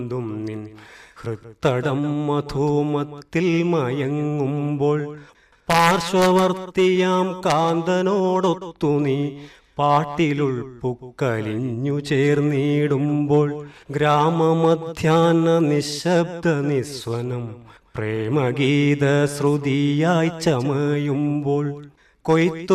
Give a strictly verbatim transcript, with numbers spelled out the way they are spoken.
തും നിൻ ഹൃത്തടം മധുമത്തിൽ മയങ്ങുമ്പോൾ പാർശ്വവർത്തിയാം കാന്തനോടൊത്തു നീ പാട്ടിലുൾപ്പുക്കലിഞ്ഞു ചേർന്നിടുമ്പോൾ ഗ്രാമമധ്യാഹ്ന നിശബ്ദ നിസ്വനം പ്രേമഗീത ശ്രുതിയായി ചമയുമ്പോൾ കൊയ്ത്തു